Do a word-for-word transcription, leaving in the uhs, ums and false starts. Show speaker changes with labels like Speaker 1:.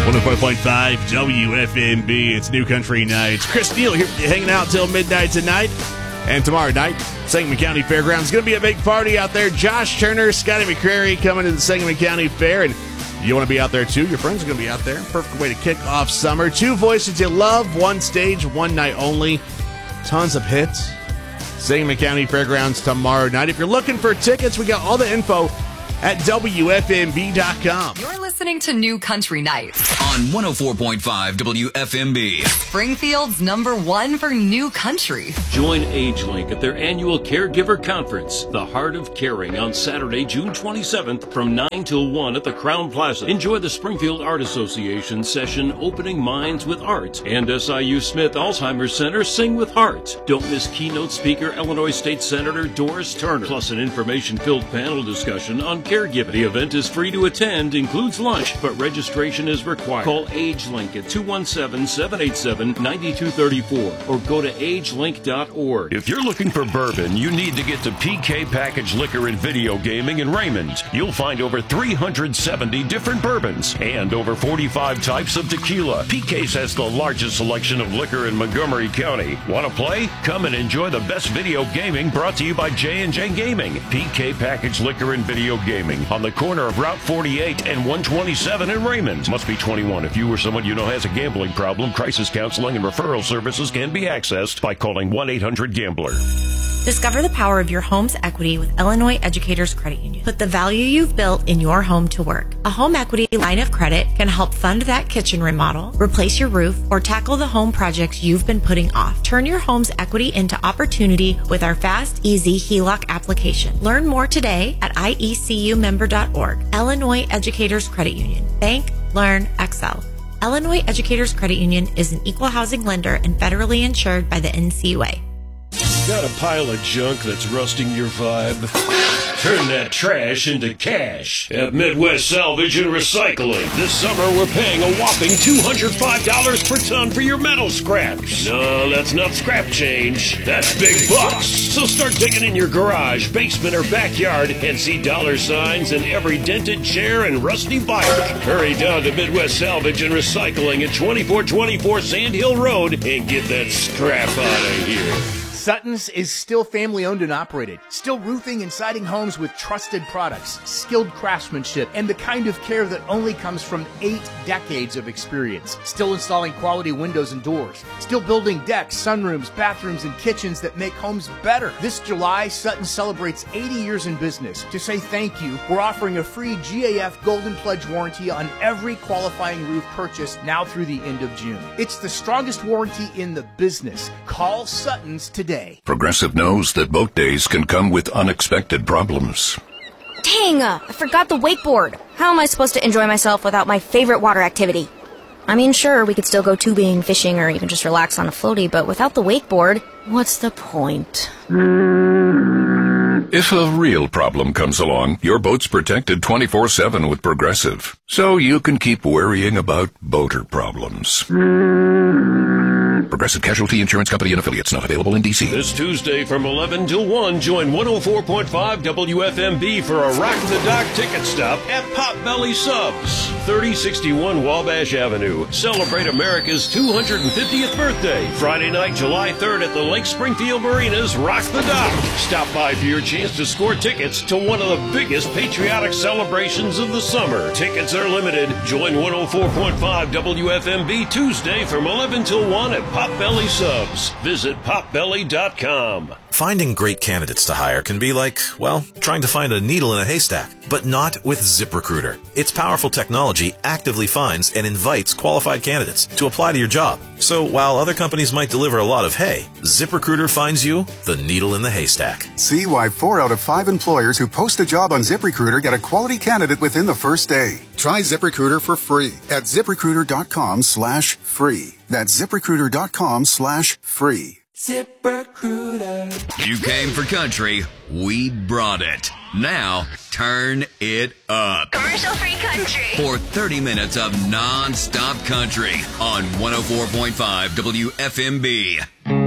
Speaker 1: one oh four point five W F M B. It's New Country Nights. Chris Neal here hanging out till midnight tonight. And tomorrow night, Sangamon County Fairgrounds is going to be a big party out there. Josh Turner, Scotty McCrary coming to the Sangamon County Fair. And you want to be out there too? Your friends are going to be out there. Perfect way to kick off summer. Two voices you love, one stage, one night only. Tons of hits. Sangamon County Fairgrounds tomorrow night. If you're looking for tickets, we got all the info at W F M B dot com.
Speaker 2: You're listening to New Country Nights
Speaker 3: on one oh four point five W F M B.
Speaker 2: Springfield's number one for new country.
Speaker 4: Join AgeLink at their annual Caregiver Conference, The Heart of Caring, on Saturday, June twenty-seventh from nine till one at the Crown Plaza. Enjoy the Springfield Art Association session, Opening Minds with Art, and S I U Smith Alzheimer's Center, Sing with Heart. Don't miss keynote speaker Illinois State Senator Doris Turner, plus an information-filled panel discussion on caregiving. The event is free to attend, includes lunch, but registration is required. Call AgeLink at two one seven, seven eight seven, nine two three four or go to age link dot org.
Speaker 5: If you're looking for bourbon, you need to get to P K Package Liquor and Video Gaming in Raymond. You'll find over three hundred seventy different bourbons and over forty-five types of tequila. P K's has the largest selection of liquor in Montgomery County. Want to play? Come and enjoy the best video gaming, brought to you by J and J Gaming. P K Package Liquor and Video Gaming on the corner of Route forty-eight and one twenty-seven in Raymond. Must be twenty-one. If you or someone you know has a gambling problem, crisis counseling and referral services can be accessed by calling one eight hundred gambler.
Speaker 6: Discover the power of your home's equity with Illinois Educators Credit Union. Put the value you've built in your home to work. A home equity line of credit can help fund that kitchen remodel, replace your roof, or tackle the home projects you've been putting off. Turn your home's equity into opportunity with our fast, easy H E L O C application. Learn more today at I E C U member dot org. Illinois Educators Credit Union. Bank, learn, excel. Illinois Educators Credit Union is an equal housing lender and federally insured by the N C U A.
Speaker 7: Got a pile of junk that's rusting your vibe? Turn that trash into cash at Midwest Salvage and Recycling. This summer, we're paying a whopping two hundred five dollars per ton for your metal scraps. No, that's not scrap change. That's big bucks. So start digging in your garage, basement, or backyard and see dollar signs in every dented chair and rusty bike. Hurry down to Midwest Salvage and Recycling at twenty-four twenty-four Sand Hill Road and get that scrap out of here.
Speaker 8: Sutton's is still family-owned and operated, still roofing and siding homes with trusted products, skilled craftsmanship, and the kind of care that only comes from eight decades of experience. Still installing quality windows and doors, still building decks, sunrooms, bathrooms, and kitchens that make homes better. This July, Sutton celebrates eighty years in business. To say thank you, we're offering a free G A F Golden Pledge warranty on every qualifying roof purchase now through the end of June. It's the strongest warranty in the business. Call Sutton's today.
Speaker 9: Progressive knows that boat days can come with unexpected problems.
Speaker 10: Dang, uh, I forgot the wakeboard. How am I supposed to enjoy myself without my favorite water activity? I mean, sure, we could still go tubing, fishing, or even just relax on a floaty, but without the wakeboard, what's the point?
Speaker 9: If a real problem comes along, your boat's protected twenty-four seven with Progressive, so you can keep worrying about boater problems. Progressive Casualty Insurance Company and Affiliates, not available in D C.
Speaker 7: This Tuesday from eleven till one, join one oh four point five W F M B for a Rock the Dock ticket stop at Potbelly Subs, thirty sixty-one Wabash Avenue. Celebrate America's two hundred fiftieth birthday. Friday night, July third at the Lake Springfield Marinas Rock the Dock. Stop by for your chance to score tickets to one of the biggest patriotic celebrations of the summer. Tickets are limited. Join one oh four point five W F M B Tuesday from eleven till one at Potbelly Subs. Visit potbelly dot com.
Speaker 11: Finding great candidates to hire can be like, well, trying to find a needle in a haystack, but not with ZipRecruiter. Its powerful technology actively finds and invites qualified candidates to apply to your job. So while other companies might deliver a lot of hay, ZipRecruiter finds you the needle in the haystack.
Speaker 12: See why four out of five employers who post a job on ZipRecruiter get a quality candidate within the first day. Try ZipRecruiter for free at ZipRecruiter.com slash free. That's ZipRecruiter.com slash free.
Speaker 3: ZipRecruiter. You came for country, we brought it. Now, turn it up.
Speaker 13: Commercial-free country.
Speaker 3: For thirty minutes of non-stop country on one oh four point five W F M B.